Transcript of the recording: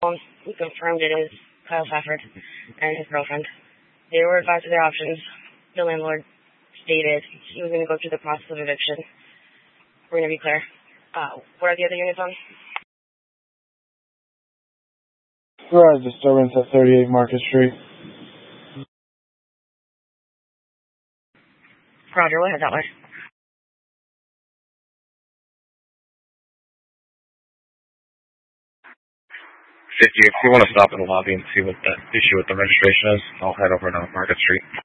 We confirmed it is Kyle Safford and his girlfriend. They were advised of their options. The landlord stated he was going to go through the process of eviction. We're going to be clear. What are the other units on? Garage disturbance at 38 Market Street. Roger, we'll head that way. 50, if you want to stop in the lobby and see what the issue with the registration is, I'll head over to Market Street.